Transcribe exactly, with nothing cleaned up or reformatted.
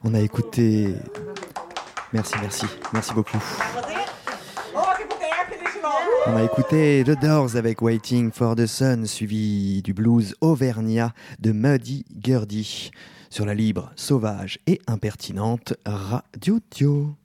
On a écouté... Merci, merci, merci beaucoup. On a écouté The Doors avec Waiting for the Sun, suivi du blues Auvergnat de Muddy Gurdy sur la libre, sauvage et impertinente Radio Dio.